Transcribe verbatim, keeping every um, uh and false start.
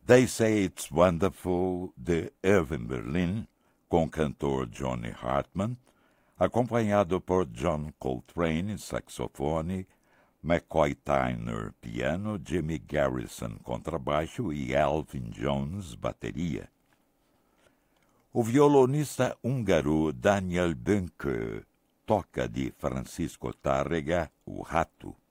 They Say It's Wonderful, de Irving Berlin, com o cantor Johnny Hartman, acompanhado por John Coltrane, saxofone, McCoy Tyner, piano, Jimmy Garrison, contrabaixo e Elvin Jones, bateria. O violonista húngaro Daniel Böhnke toca de Francisco Tárrega, o Rato.